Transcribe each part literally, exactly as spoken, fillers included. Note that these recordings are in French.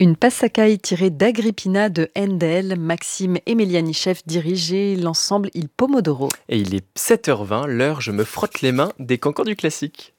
Une passacaille tirée d'Agrippina de Handel, Maxime Emelianichev dirigeait l'ensemble Il Pomodoro. Et il est sept heures vingt, l'heure je me frotte les mains des cancans du classique.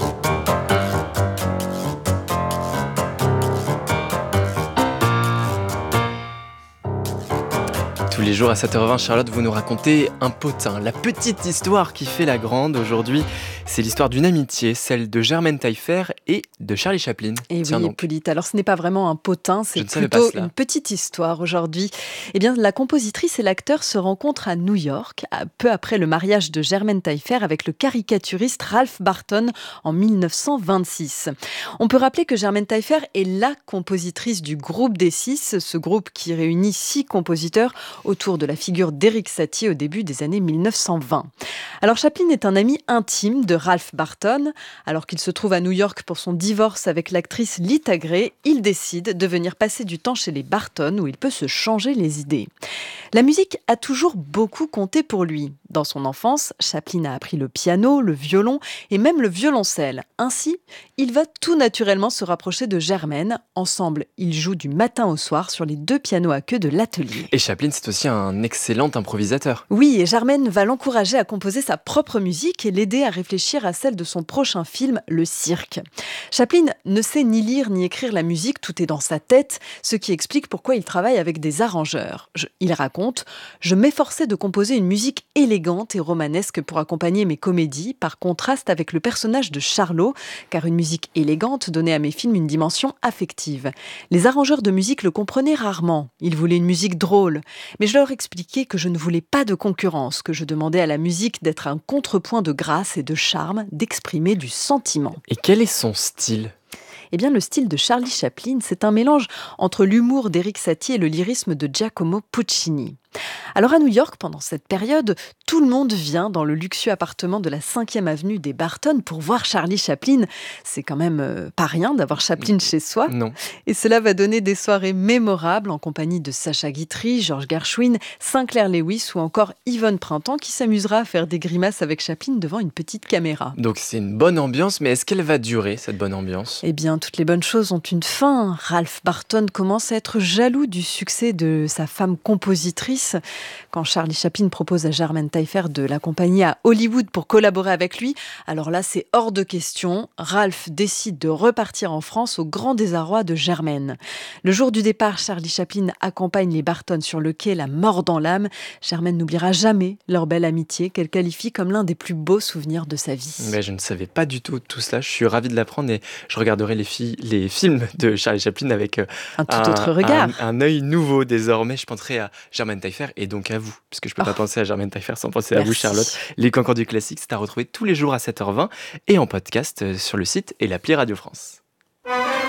Tous les jours à sept heures vingt, Charlotte, vous nous racontez un potin, la petite histoire qui fait la grande. Aujourd'hui, c'est l'histoire d'une amitié, celle de Germaine Taillefer et de Charlie Chaplin. Et Tiens oui, donc. Hippolyte, alors ce n'est pas vraiment un potin, c'est Je ne savais pas plutôt cela. une petite histoire aujourd'hui. Eh bien, la compositrice et l'acteur se rencontrent à New York, à- peu après le mariage de Germaine Taillefer avec le caricaturiste Ralph Barton en mille neuf cent vingt-six. On peut rappeler que Germaine Taillefer est la compositrice du groupe des Six, ce groupe qui réunit six compositeurs autour de la figure d'Éric Satie au début des années mille neuf cent vingt. Alors Chaplin est un ami intime de Ralph Barton. Alors qu'il se trouve à New York pour son divorce avec l'actrice Lita Grey, il décide de venir passer du temps chez les Barton où il peut se changer les idées. La musique a toujours beaucoup compté pour lui. Dans son enfance, Chaplin a appris le piano, le violon et même le violoncelle. Ainsi, il va tout naturellement se rapprocher de Germaine. Ensemble, ils jouent du matin au soir sur les deux pianos à queue de l'atelier. Et Chaplin, c'est aussi un excellent improvisateur. Oui, et Germaine va l'encourager à composer sa propre musique et l'aider à réfléchir à celle de son prochain film, Le Cirque. Chaplin ne sait ni lire ni écrire la musique, tout est dans sa tête, ce qui explique pourquoi il travaille avec des arrangeurs. Je- il raconte « Je m'efforçais de composer une musique élégante et romanesque pour accompagner mes comédies, par contraste avec le personnage de Charlot, car une musique élégante donnait à mes films une dimension affective. Les arrangeurs de musique le comprenaient rarement. Ils voulaient une musique drôle. Mais je leur expliquais que je ne voulais pas de concurrence, que je demandais à la musique d'être un contrepoint de grâce et de charme, d'exprimer du sentiment. » Et quel est son style ? Eh bien, le style de Charlie Chaplin, c'est un mélange entre l'humour d'Éric Satie et le lyrisme de Giacomo Puccini. Alors à New York, pendant cette période, tout le monde vient dans le luxueux appartement de la cinquième avenue des Barton pour voir Charlie Chaplin. C'est quand même euh, pas rien d'avoir Chaplin chez soi. Non. Et cela va donner des soirées mémorables en compagnie de Sacha Guitry, George Gershwin, Sinclair Lewis ou encore Yvonne Printemps qui s'amusera à faire des grimaces avec Chaplin devant une petite caméra. Donc c'est une bonne ambiance, mais est-ce qu'elle va durer, cette bonne ambiance ? Eh bien, toutes les bonnes choses ont une fin. Ralph Barton commence à être jaloux du succès de sa femme compositrice. Quand Charlie Chaplin propose à Germaine Taillefer de l'accompagner à Hollywood pour collaborer avec lui, alors là, c'est hors de question. Ralph décide de repartir en France au grand désarroi de Germaine. Le jour du départ, Charlie Chaplin accompagne les Barton sur le quai, la mort dans l'âme. Germaine n'oubliera jamais leur belle amitié qu'elle qualifie comme l'un des plus beaux souvenirs de sa vie. Mais je ne savais pas du tout tout cela. Je suis ravi de l'apprendre et je regarderai les, fi- les films de Charlie Chaplin avec euh, Un tout autre regard. un, un œil nouveau désormais. Je penserai à Germaine Taillefer et donc à vous, puisque je ne peux pas Oh. penser à Germaine Taillefer sans penser à vous, Merci. Charlotte. Les cancans du classique, c'est à retrouver tous les jours à sept heures vingt et en podcast euh, sur le site et l'appli Radio France.